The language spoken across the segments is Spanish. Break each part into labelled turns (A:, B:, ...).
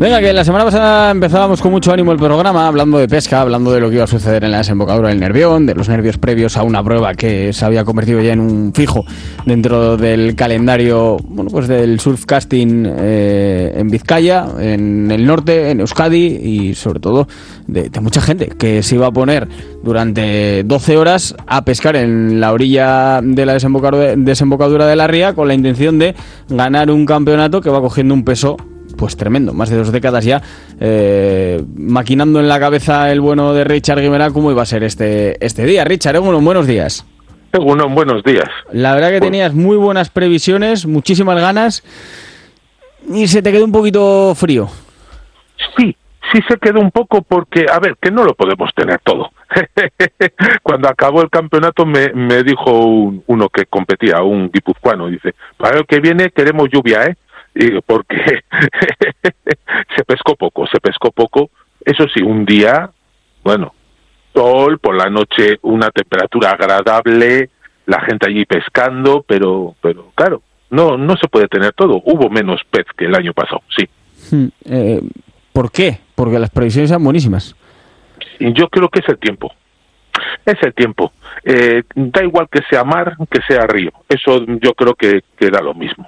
A: Venga, que la semana pasada empezábamos con mucho ánimo el programa, hablando de pesca, hablando de lo que iba a suceder en la desembocadura del Nervión, de los nervios previos a una prueba que se había convertido ya en un fijo dentro del calendario, bueno, pues del surfcasting en Vizcaya, en el norte, en Euskadi y sobre todo de mucha gente que se iba a poner durante 12 horas a pescar en la orilla de la desembocadura de la ría con la intención de ganar un campeonato que va cogiendo un peso pues tremendo, más de 2 décadas ya, maquinando en la cabeza el bueno de Richard Guimerá cómo iba a ser este día. Richard, buenos días.
B: Buenos días.
A: La verdad que tenías muy buenas previsiones, muchísimas ganas, y se te quedó un poquito frío.
B: Sí se quedó un poco porque, a ver, que no lo podemos tener todo. Cuando acabó el campeonato me dijo uno que competía, un guipuzcoano, dice, para el que viene queremos lluvia, Y porque se pescó poco. Eso sí, un día, bueno, sol, por la noche una temperatura agradable, la gente allí pescando, pero claro, no se puede tener todo. Hubo menos pez que el año pasado, sí.
A: ¿Por qué? Porque las previsiones eran buenísimas.
B: Y yo creo que es el tiempo. Da igual que sea mar, que sea río. Eso yo creo que da lo mismo.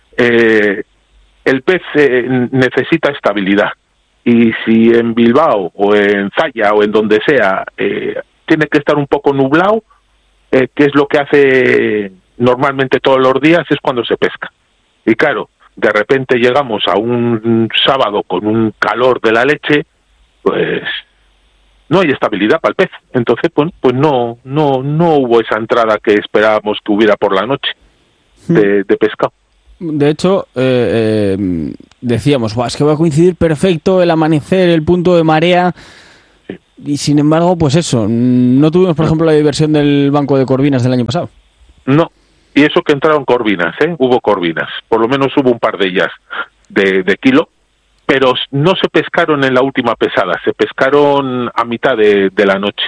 B: El pez necesita estabilidad, y si en Bilbao o en Zaya o en donde sea tiene que estar un poco nublado, que es lo que hace normalmente todos los días, es cuando se pesca. Y claro, de repente llegamos a un sábado con un calor de la leche, pues no hay estabilidad para el pez. Entonces pues no hubo esa entrada que esperábamos que hubiera por la noche de pescado.
A: De hecho, decíamos, es que va a coincidir perfecto el amanecer, el punto de marea, y sin embargo, pues eso, no tuvimos, por ejemplo, la diversión del banco de corvinas del año pasado.
B: No, y eso que entraron corvinas, hubo corvinas, por lo menos hubo un par de ellas de kilo, pero no se pescaron en la última pesada, se pescaron a mitad de la noche.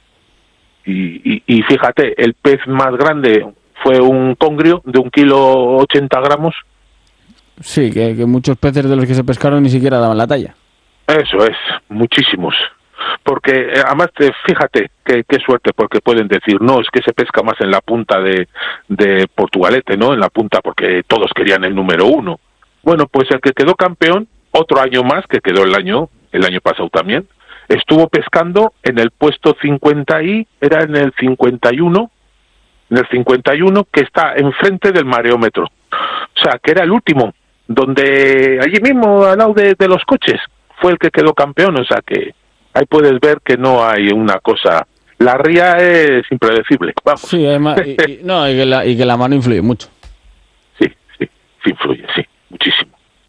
B: Y fíjate, el pez más grande fue un congrio de 1,80 kg.
A: Sí, que muchos peces de los que se pescaron ni siquiera daban la talla.
B: Eso es, muchísimos. Porque además, fíjate qué suerte, porque pueden decir, no, es que se pesca más en la punta de Portugalete, ¿no? En la punta, porque todos querían el número 1. Bueno, pues el que quedó campeón, otro año más, que quedó el año pasado también, estuvo pescando en el puesto 50 y era en el 51, que está enfrente del mareómetro. O sea, que era el último, donde allí mismo, al lado de los coches, fue el que quedó campeón. O sea, que ahí puedes ver que no hay una cosa. La ría es impredecible, vamos.
A: Sí, además, y que la mano influye mucho.
B: Sí, influye, sí, muchísimo.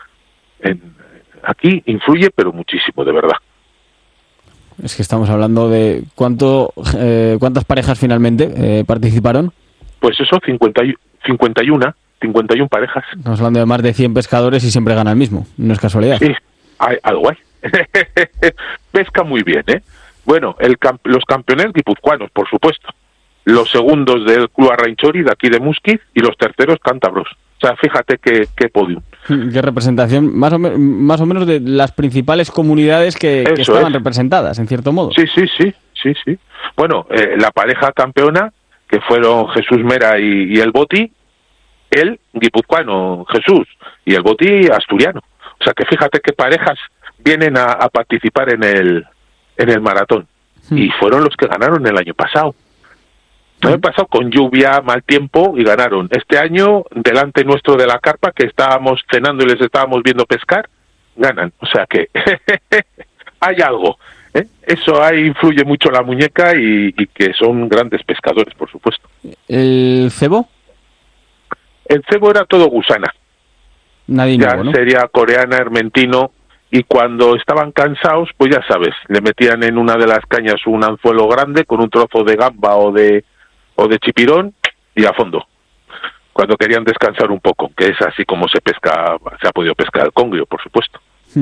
B: Aquí influye, pero muchísimo, de verdad.
A: Es que estamos hablando de ¿cuántas parejas finalmente participaron?
B: Pues eso, 51 parejas.
A: Estamos hablando de más de 100 pescadores y siempre gana el mismo, no es casualidad.
B: Sí, hay algo hay. Pesca muy bien, Bueno, los campeones guipuzcoanos, por supuesto. Los segundos del Club Arrainchori, de aquí de Musquiz, y los terceros cántabros. O sea, fíjate qué podium.
A: Qué representación, más o menos de las principales comunidades que estaban representadas, en cierto modo.
B: Sí. Bueno, la pareja campeona, que fueron Jesús Mera y el Boti, él, guipuzcoano, Jesús, y el Boti, asturiano. O sea, que fíjate qué parejas vienen a participar en el maratón. Y fueron los que ganaron el año pasado. El año pasado con lluvia, mal tiempo, y ganaron. Este año, delante nuestro de la carpa, que estábamos cenando y les estábamos viendo pescar, ganan. O sea que hay algo. Eso ahí influye mucho la muñeca y que son grandes pescadores, por supuesto.
A: ¿El cebo?
B: El cebo era todo gusana.
A: Nadie
B: ya
A: nuevo, ¿no?
B: Sería coreana, hermentino, y cuando estaban cansados, pues ya sabes, le metían en una de las cañas un anzuelo grande con un trozo de gamba o de chipirón y a fondo. Cuando querían descansar un poco, que es así como se ha podido pescar el congrio, por supuesto.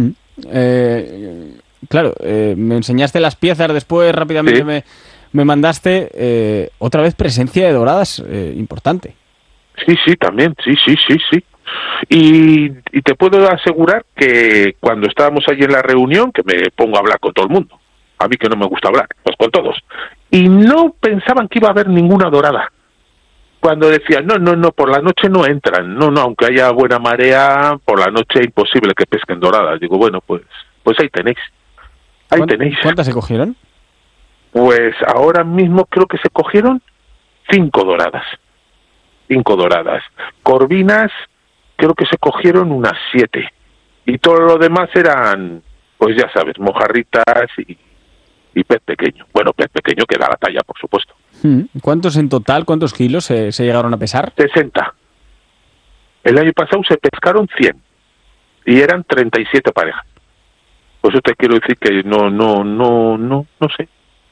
A: Claro, me enseñaste las piezas, después rápidamente
B: sí.
A: me mandaste otra vez presencia de doradas importante.
B: Sí, también, sí. Y te puedo asegurar que cuando estábamos allí en la reunión, que me pongo a hablar con todo el mundo, a mí que no me gusta hablar, pues con todos, y no pensaban que iba a haber ninguna dorada. Cuando decían, no, por la noche no entran, no, aunque haya buena marea, por la noche es imposible que pesquen doradas. Digo, bueno, pues ahí tenéis.
A: ¿Cuántas se cogieron?
B: Pues ahora mismo creo que se cogieron 5 doradas. 5 doradas. Corvinas, creo que se cogieron unas 7. Y todo lo demás eran, pues ya sabes, mojarritas y pez pequeño. Bueno, pez pequeño que da la talla, por supuesto.
A: ¿Cuántos en total, cuántos kilos se llegaron a pesar?
B: 60. El año pasado se pescaron 100 y eran 37 parejas. Por eso te quiero decir que no sé.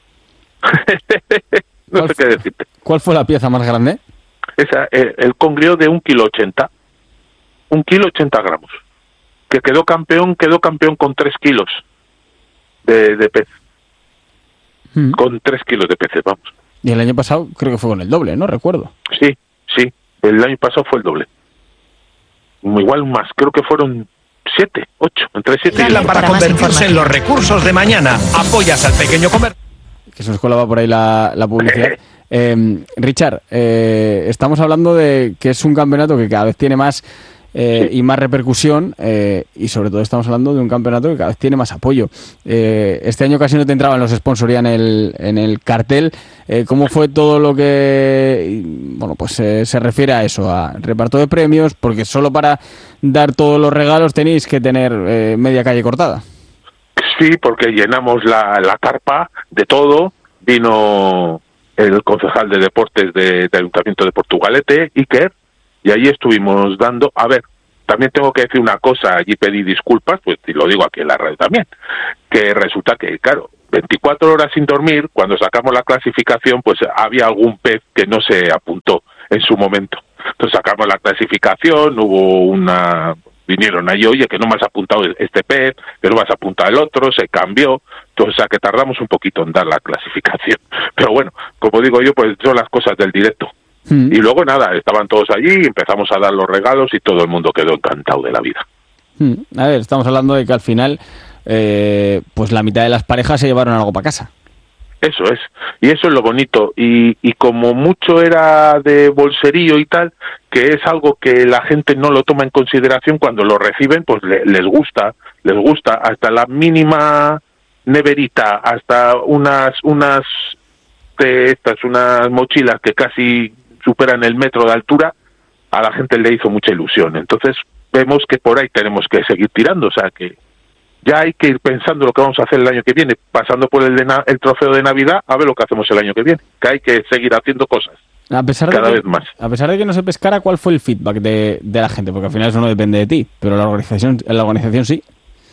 B: No sé qué decirte.
A: ¿Cuál fue la pieza más grande?
B: Esa, el congrio de 1,80 kg. 1,80 gramos. Que quedó campeón con 3 kilos de pez. Con 3 kilos de peces, vamos.
A: Y el año pasado creo que fue con el doble, ¿no? Recuerdo.
B: Sí. El año pasado fue el doble. Igual más, creo que fueron 7, 8, entre 7 y 8.
C: Para convertirse en los recursos de mañana. Apoyas al pequeño comercio.
A: Que se nos colaba por ahí la publicidad. Richard, estamos hablando de que es un campeonato que cada vez tiene más y más repercusión, y sobre todo estamos hablando de un campeonato que cada vez tiene más apoyo. Este año casi no te entraban los sponsors en el cartel. ¿Cómo fue todo lo que se refiere a eso, a reparto de premios? Porque solo para dar todos los regalos tenéis que tener media calle cortada.
B: Sí, porque llenamos la carpa de todo. Vino el concejal de deportes del Ayuntamiento de Portugalete, Iker, y allí estuvimos dando... A ver, también tengo que decir una cosa, allí pedí disculpas, pues y lo digo aquí en la radio también, que resulta que, claro, 24 horas sin dormir, cuando sacamos la clasificación, pues había algún pez que no se apuntó en su momento. Entonces sacamos la clasificación, vinieron ahí, oye, que no me has apuntado este pez, que no me has apuntado el otro, se cambió, entonces, o sea, que tardamos un poquito en dar la clasificación. Pero bueno, como digo yo, pues son las cosas del directo. Y luego nada, estaban todos allí, empezamos a dar los regalos y todo el mundo quedó encantado de la vida.
A: A ver, estamos hablando de que al final, pues la mitad de las parejas se llevaron algo para casa.
B: Eso es, y eso es lo bonito, y como mucho era de bolserío y tal, que es algo que la gente no lo toma en consideración, cuando lo reciben, pues les gusta, hasta la mínima neverita, hasta unas mochilas que casi superan el metro de altura, a la gente le hizo mucha ilusión. Entonces vemos que por ahí tenemos que seguir tirando, o sea que ya hay que ir pensando lo que vamos a hacer el año que viene, pasando por el trofeo de Navidad, a ver lo que hacemos el año que viene, que hay que seguir haciendo cosas cada vez más.
A: A pesar de que no se pescara, ¿cuál fue el feedback de la gente? Porque al final eso no depende de ti, pero la organización sí.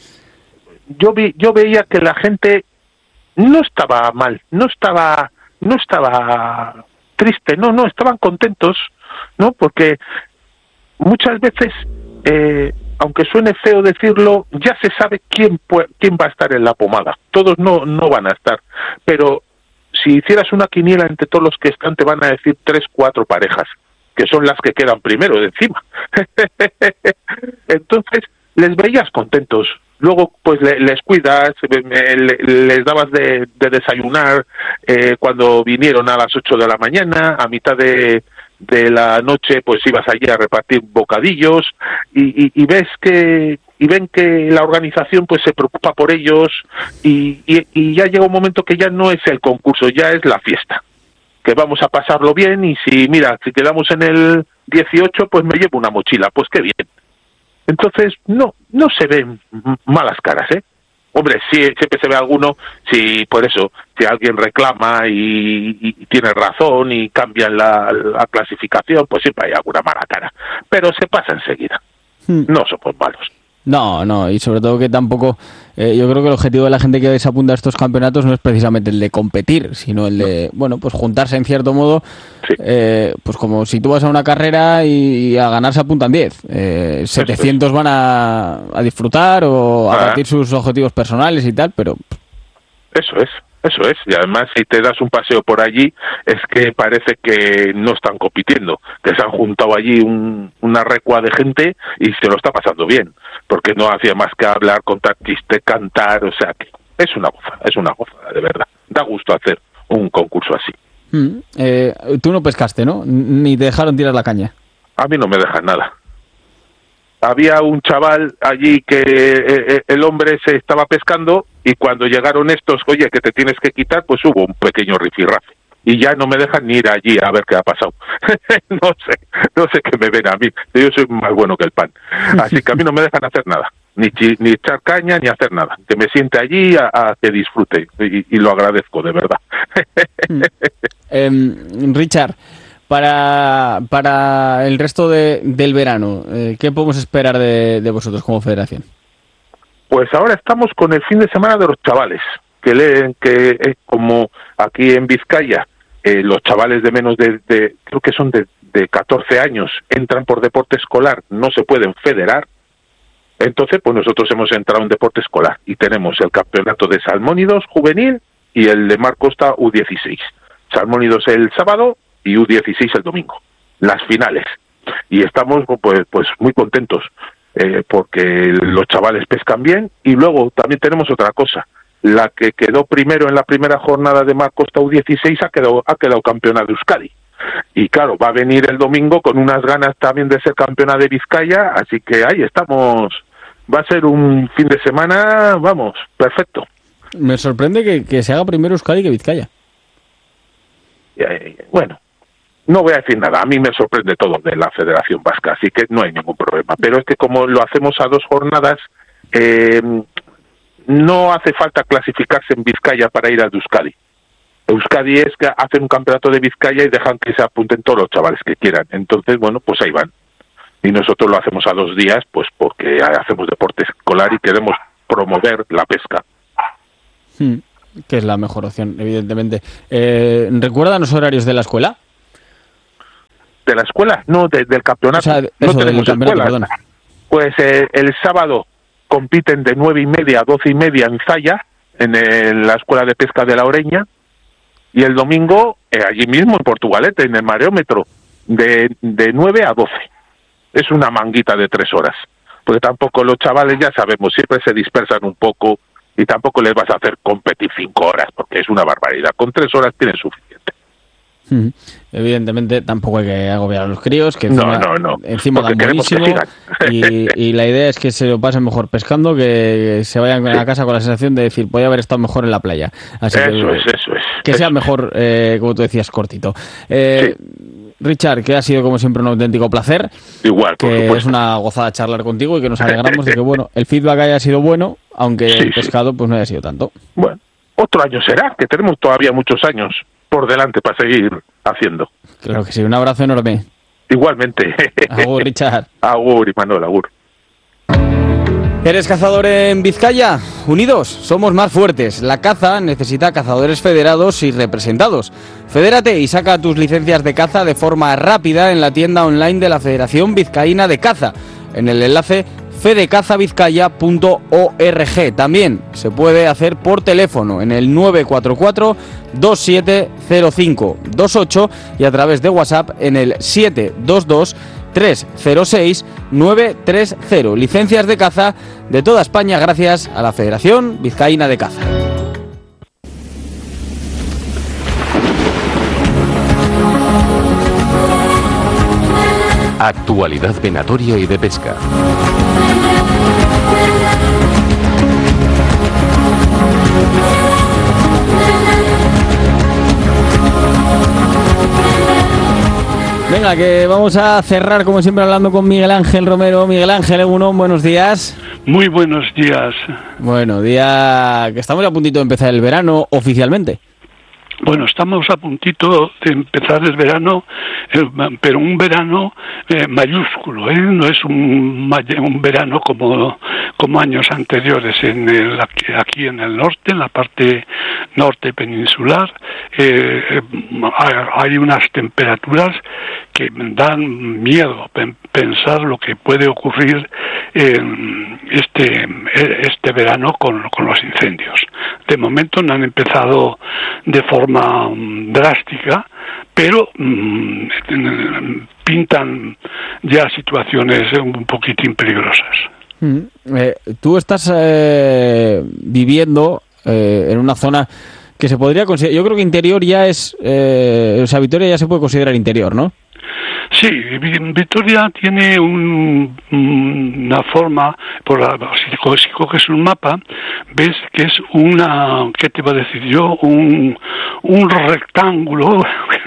B: Yo veía que la gente no estaba mal, no estaba triste, no, estaban contentos, ¿no? Porque muchas veces, aunque suene feo decirlo, ya se sabe quién va a estar en la pomada. Todos no van a estar, pero si hicieras una quiniela entre todos los que están, te van a decir 3, 4 parejas, que son las que quedan primero de encima. Entonces, les veías contentos. Luego, pues les cuidas, les dabas de desayunar cuando vinieron a las 8 de la mañana, a mitad de la noche, pues ibas allí a repartir bocadillos y ven que la organización pues se preocupa por ellos y ya llega un momento que ya no es el concurso, ya es la fiesta, que vamos a pasarlo bien y si quedamos en el 18, pues me llevo una mochila, pues qué bien. Entonces, no se ven malas caras, ¿eh? Hombre, sí, siempre se ve alguno, si alguien reclama y tiene razón y cambian la clasificación, pues siempre hay alguna mala cara. Pero se pasa enseguida. No somos malos.
A: No, y sobre todo que tampoco, yo creo que el objetivo de la gente que se apunta a estos campeonatos no es precisamente el de competir, sino el de, pues juntarse en cierto modo, sí. Pues como si tú vas a una carrera y a ganar se apuntan 10, 700 van a disfrutar o a batir sus objetivos personales y tal, pero...
B: Eso es. Eso es, y además si te das un paseo por allí es que parece que no están compitiendo, que se han juntado allí una recua de gente y se lo está pasando bien, porque no hacía más que hablar, contar chistes, cantar, o sea, que es una gozada, de verdad. Da gusto hacer un concurso así.
A: Tú no pescaste, ¿no? Ni te dejaron tirar la caña.
B: A mí no me dejan nada. Había un chaval allí que el hombre se estaba pescando y cuando llegaron estos, oye, que te tienes que quitar, pues hubo un pequeño rifirrafe. Y ya no me dejan ni ir allí a ver qué ha pasado. no sé qué me ven a mí. Yo soy más bueno que el pan. Así que a mí no me dejan hacer nada. Ni echar caña, ni hacer nada. Que me siente allí a que disfrute. Y lo agradezco, de verdad.
A: Richard, para el resto del verano, ¿qué podemos esperar de vosotros como federación?
B: Pues ahora estamos con el fin de semana de los chavales, que como aquí en Vizcaya, los chavales de menos de creo que son de 14 años, entran por deporte escolar, no se pueden federar. Entonces, pues nosotros hemos entrado en deporte escolar y tenemos el campeonato de Salmónidos juvenil y el de Mar Costa U16. Salmónidos el sábado y U16 el domingo, las finales. Y estamos pues muy contentos porque los chavales pescan bien. Y luego también tenemos otra cosa, la que quedó primero en la primera jornada de Mar Costa U16 ha quedado campeona de Euskadi. Y claro, va a venir el domingo con unas ganas también de ser campeona de Vizcaya, así que ahí estamos. Va a ser un fin de semana, vamos, perfecto.
A: Me sorprende que se haga primero Euskadi que Vizcaya.
B: Bueno, no voy a decir nada, a mí me sorprende todo de la Federación Vasca, así que no hay ningún problema. Pero es que como lo hacemos a 2 jornadas, no hace falta clasificarse en Vizcaya para ir al de Euskadi. Euskadi es que hacen un campeonato de Vizcaya y dejan que se apunten todos los chavales que quieran. Entonces, bueno, pues ahí van. Y nosotros lo hacemos a 2 días, pues porque hacemos deporte escolar y queremos promover la pesca.
A: Que es la mejor opción, evidentemente. ¿Recuerdan los horarios de la escuela?
B: ¿De la escuela? No, del campeonato.
A: O sea,
B: no tenemos escuela.
A: Perdón.
B: Pues el sábado compiten de 9:30 a 12:30 en Zaya, en la Escuela de Pesca de la Oreña, y el domingo allí mismo en Portugalete, en el mareómetro, de 9 a 12. Es una manguita de 3 horas, porque tampoco los chavales, ya sabemos, siempre se dispersan un poco y tampoco les vas a hacer competir 5 horas, porque es una barbaridad. Con 3 horas tienen suficiente.
A: Evidentemente tampoco hay que agobiar a los críos, que encima,
B: no.
A: encima dan buenísimo, y la idea es que se lo pasen mejor pescando, que se vayan a casa con la sensación de decir, podía haber estado mejor en la playa. Así
B: eso es.
A: Que sea mejor, como tú decías, cortito.
B: Sí.
A: Richard, que ha sido como siempre un auténtico placer.
B: Igual, por
A: que
B: supuesto.
A: es una gozada charlar contigo y que nos alegramos de que el feedback haya sido bueno, aunque el pescado pues no haya sido tanto.
B: Bueno, otro año será, que tenemos todavía muchos años por delante para seguir haciendo.
A: Claro que sí, un abrazo enorme.
B: Igualmente.
A: Agur, Richard.
B: Agur, Imanol, agur.
A: ¿Eres cazador en Vizcaya? Unidos, somos más fuertes. La caza necesita cazadores federados y representados. Fedérate y saca tus licencias de caza de forma rápida en la tienda online de la Federación Vizcaína de Caza, en el enlace fedecazavizcaya.org. También se puede hacer por teléfono en el 944-270528 y a través de WhatsApp en el 722-306-930. Licencias de caza de toda España gracias a la Federación Vizcaína de Caza.
D: Actualidad venatoria y de pesca.
A: Venga, que vamos a cerrar como siempre hablando con Miguel Ángel Romero. Miguel Ángel, buenos días.
E: Muy buenos días.
A: Bueno, día que estamos a puntito de empezar el verano oficialmente.
E: Bueno, estamos a puntito de empezar el verano, pero un verano mayúsculo, no es un verano como como años anteriores aquí en el norte, en la parte norte peninsular. Hay unas temperaturas que dan miedo pensar lo que puede ocurrir este verano con los incendios. De momento no han empezado de forma drástica, pero pintan ya situaciones un poquitín peligrosas.
A: Tú estás viviendo en una zona que se podría considerar, yo creo que interior ya es, Vitoria ya se puede considerar interior, ¿no?
E: Sí, Vitoria tiene una forma, si coges un mapa, ves que es ¿qué te iba a decir yo? Un rectángulo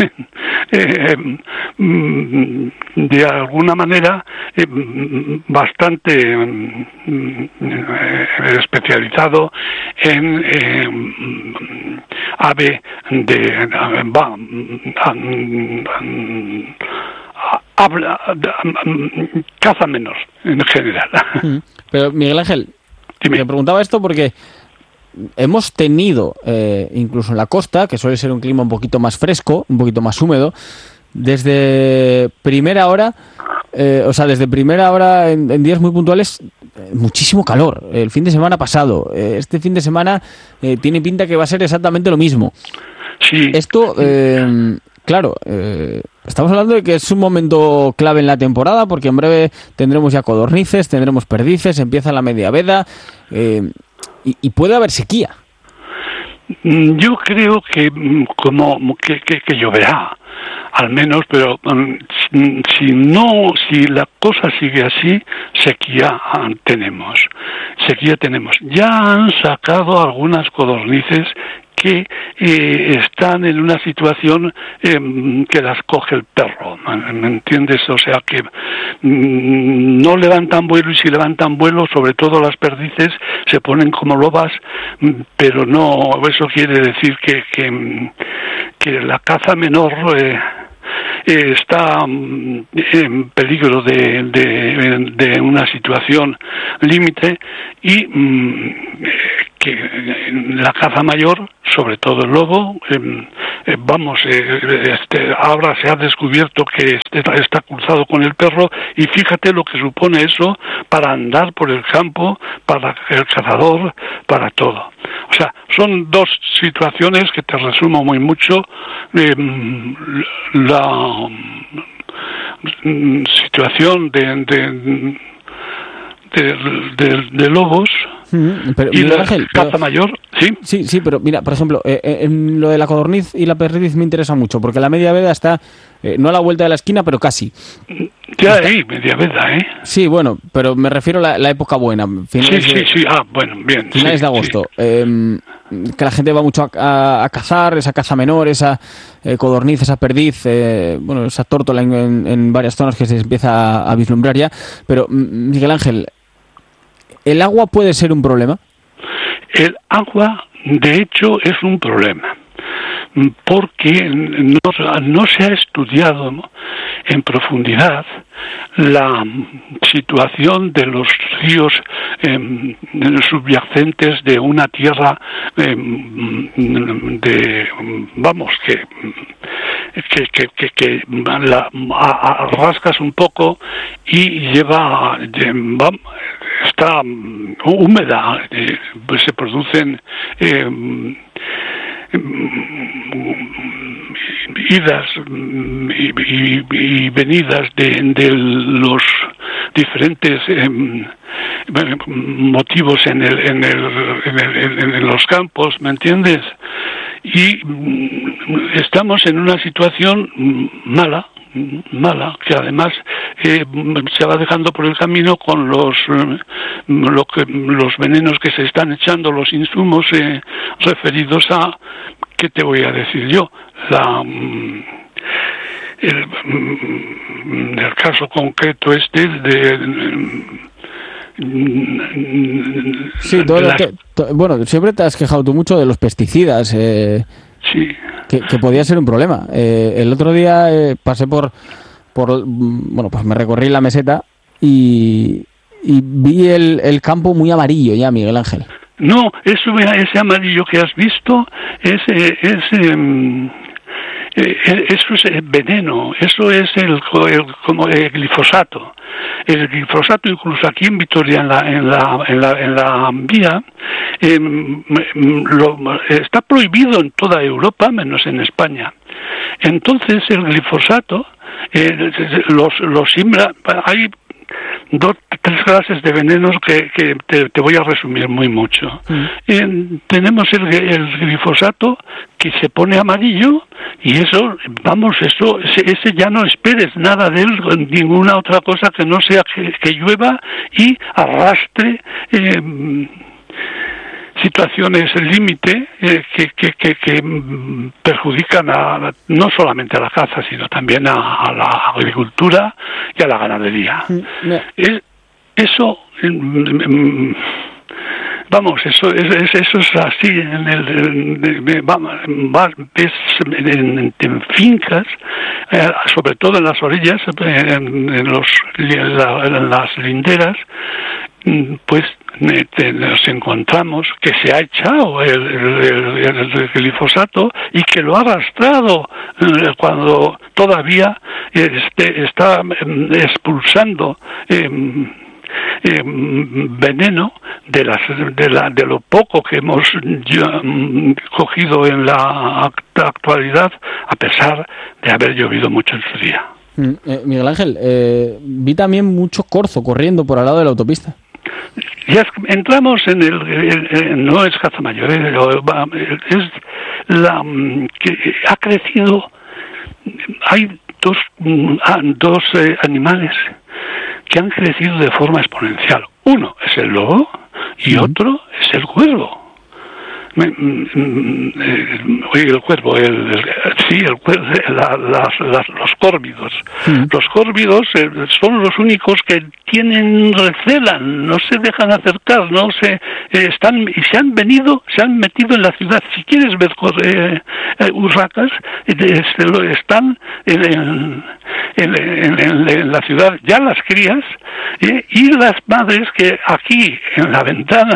E: de alguna manera bastante especializado en ave de caza menor en general.
A: Pero Miguel Ángel,
E: dime.
A: Me preguntaba esto porque hemos tenido, incluso en la costa, que suele ser un clima un poquito más fresco, un poquito más húmedo, desde primera hora, en días muy puntuales, muchísimo calor. El fin de semana pasado, este fin de semana tiene pinta que va a ser exactamente lo mismo.
E: Sí.
A: Esto, claro, estamos hablando de que es un momento clave en la temporada, porque en breve tendremos ya codornices, tendremos perdices, empieza la media veda, y puede haber sequía.
E: Yo creo que que lloverá, al menos, pero si la cosa sigue así, sequía tenemos. Ya han sacado algunas codornices que están en una situación que las coge el perro, ¿me entiendes? O sea que no levantan vuelo, y si levantan vuelo, sobre todo las perdices, se ponen como lobas, pero no, eso quiere decir que la caza menor está en peligro de una situación límite, y que la caza mayor, sobre todo el lobo, ahora se ha descubierto que está cruzado con el perro, y fíjate lo que supone eso para andar por el campo, para el cazador, para todo. O sea, son dos situaciones que te resumo muy mucho. La situación de lobos y la caza mayor, ¿sí?
A: Sí, pero mira, por ejemplo, en lo de la codorniz y la perdiz me interesa mucho, porque la media veda está no a la vuelta de la esquina, pero casi.
E: Ya ahí, media veda, ¿eh?
A: Sí, bueno, pero me refiero a la época buena.
E: Finales bien.
A: Finales de agosto. Sí. Que la gente va mucho a cazar, esa caza menor, esa codorniz, esa perdiz, esa tórtola en varias zonas que se empieza a vislumbrar ya. Pero, Miguel Ángel, ¿el agua puede ser un problema?
E: El agua, de hecho, es un problema, porque no se ha estudiado en profundidad la situación de los ríos subyacentes de una tierra rascas un poco y está húmeda, se producen idas y venidas de los diferentes motivos en los campos, ¿me entiendes? Y estamos en una situación mala, que además se va dejando por el camino con los venenos que se están echando, los insumos referidos a, ¿qué te voy a decir yo? El caso concreto
A: sí, siempre te has quejado tú mucho de los pesticidas.
E: Sí.
A: Que podía ser un problema. El otro día pasé pues me recorrí la meseta y y vi el campo muy amarillo ya, Miguel Ángel.
E: No, ese amarillo que has visto eso es veneno, eso es como el glifosato. El glifosato, incluso aquí en Vitoria, en la vía, está prohibido en toda Europa, menos en España. Entonces el glifosato, hay 3 clases de venenos que te voy a resumir muy mucho. Tenemos el glifosato que se pone amarillo y ese ya no esperes nada de él, ninguna otra cosa que no sea que llueva y arrastre situaciones límite que perjudican no solamente a la caza, sino también a la agricultura y a la ganadería. Eso es así en fincas, sobre todo en las orillas, en las linderas, pues nos encontramos que se ha echado el glifosato y que lo ha arrastrado cuando todavía está expulsando veneno de lo poco que hemos cogido en la actualidad, a pesar de haber llovido mucho en su día.
A: Miguel Ángel, vi también mucho corzo corriendo por al lado de la autopista.
E: Ya entramos no es caza mayor, es que ha crecido. Hay dos animales que han crecido de forma exponencial. Uno es el lobo y otro es el cuervo. El cuervo, los córvidos. Los córvidos son los únicos que recelan, no se dejan acercar, se han metido en la ciudad. Si quieres ver urracas, están en la ciudad ya las crías, y las madres que aquí en la ventana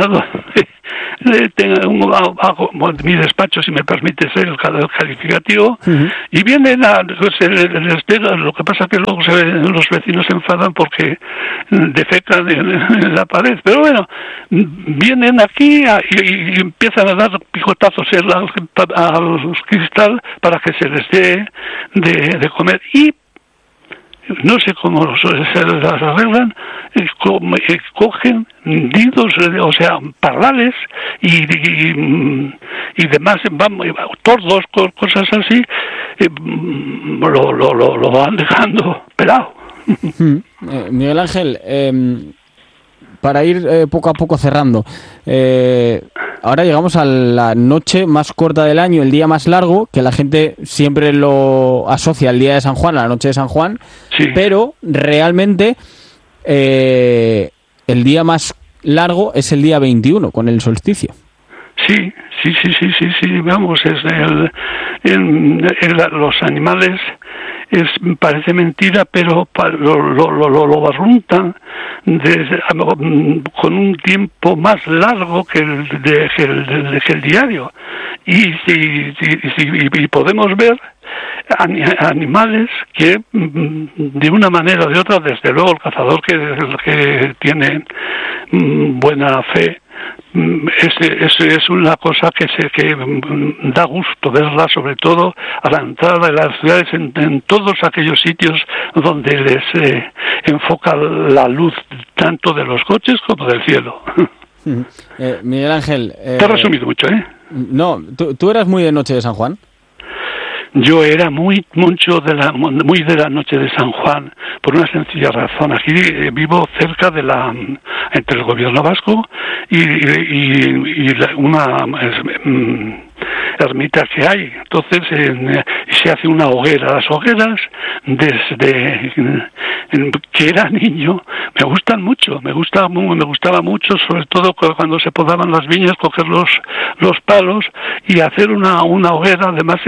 E: hago mi despacho, si me permite ser el calificativo, y vienen lo que pasa que luego los vecinos se enfadan porque defecan en la pared, pero bueno, vienen aquí y empiezan a dar picotazos al cristal para que se les dé de comer, y no sé cómo se las arreglan, cogen nidos, o sea, parrales y demás, tordos, cosas así, lo van dejando pelado.
A: Miguel Ángel, para ir poco a poco cerrando, ahora llegamos a la noche más corta del año, el día más largo, que la gente siempre lo asocia al día de San Juan, a la noche de San Juan, sí. Pero realmente el día más largo es el día 21, con el solsticio.
E: Sí, vamos, los animales parece mentira, pero lo barruntan con un tiempo más largo que el diario, y podemos ver animales que de una manera o de otra, desde luego el cazador que tiene buena fe, es una cosa que da gusto verla, sobre todo a la entrada de las ciudades, en todos aquellos sitios donde les enfoca la luz tanto de los coches como del cielo.
A: Miguel Ángel,
E: te he resumido mucho, ¿eh?
A: No, ¿tú eras muy de noche de San Juan?
E: Yo era muy de la noche de San Juan, por una sencilla razón. Aquí vivo cerca entre el gobierno vasco y ermitas que hay. Entonces se hace una hoguera. Las hogueras, desde que era niño, me gustan mucho. Me gustaba mucho, sobre todo cuando se podaban las viñas, coger los palos y hacer una hoguera. Además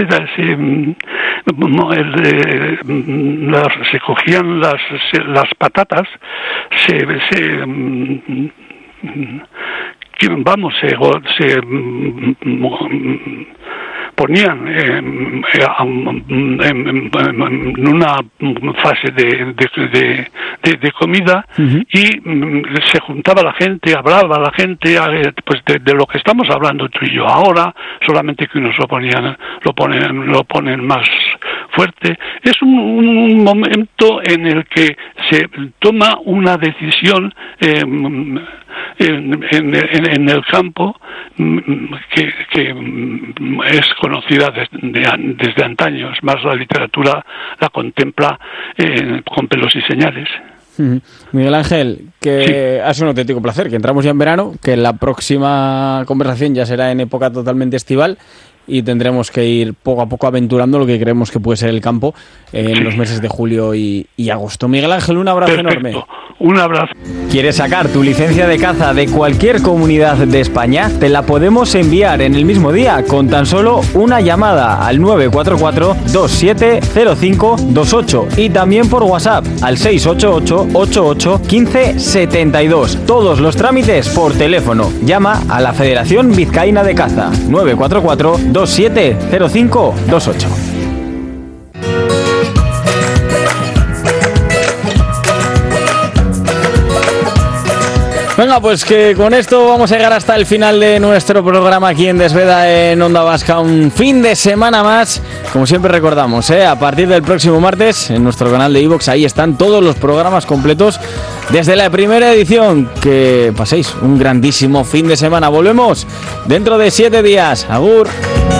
E: se cogían las patatas, se ponían en una fase de comida, y se juntaba la gente, hablaba la gente, pues de lo que estamos hablando tú y yo ahora, solamente que unos lo ponen más fuerte. Es un momento en el que se toma una decisión en el campo que es conocida desde antaño. Es más, la literatura la contempla con pelos y señales.
A: Miguel Ángel, que ha sido un auténtico placer, que entramos ya en verano, que la próxima conversación ya será en época totalmente estival y tendremos que ir poco a poco aventurando lo que creemos que puede ser el campo en los meses de julio y agosto. Miguel Ángel, un abrazo enorme.
E: Un abrazo.
A: ¿Quieres sacar tu licencia de caza de cualquier comunidad de España? Te la podemos enviar en el mismo día con tan solo una llamada al 944-270528 y también por WhatsApp al 688-88-1572. Todos los trámites por teléfono. Llama a la Federación Vizcaína de Caza 944-270528. Venga, pues que con esto vamos a llegar hasta el final de nuestro programa aquí en Desveda en Onda Vasca. Un fin de semana más. Como siempre recordamos, a partir del próximo martes en nuestro canal de iVoox, ahí están todos los programas completos desde la primera edición. Que paséis un grandísimo fin de semana. Volvemos dentro de 7 días. Agur.